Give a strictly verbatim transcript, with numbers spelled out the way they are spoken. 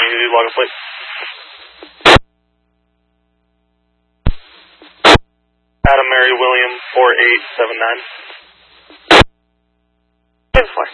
you log a plate? Adam Mary William four eight seven nine. Ten four.